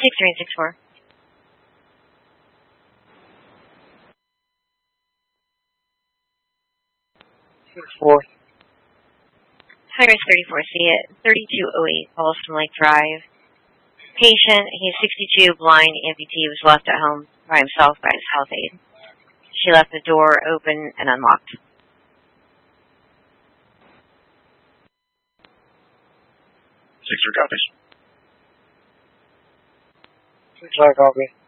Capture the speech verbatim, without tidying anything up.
six three six four. Six four. High-risk thirty-four C at thirty-two oh eight Ballston Lake Drive. Patient, he's sixty-two, blind, amputee, was left at home by himself by his health aide. She left the door open and unlocked. Six three copies. Six five copy.